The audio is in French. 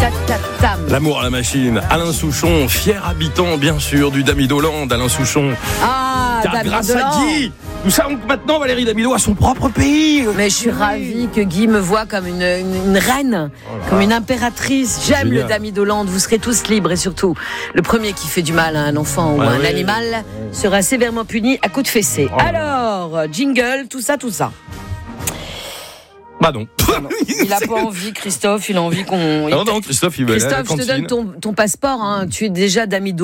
L'amour à la machine. Alain Souchon, fier habitant, bien sûr, du Damidoland. Alain Souchon. Ah, Car grâce à Guy, nous savons que maintenant Valérie Damido a son propre pays. Mais je suis ravie que Guy me voit comme une reine, comme une impératrice. J'aime Génial. le Damidoland. Vous serez tous libres et surtout, le premier qui fait du mal à un enfant ou à un animal sera sévèrement puni à coups de fessée. Alors, jingle, tout ça. Bah non. Il n'a pas envie, Christophe. Il a envie qu'on. Non, Christophe, il veut aller à la Christophe, je te cantine. donne ton passeport. Hein. Tu es déjà Damido.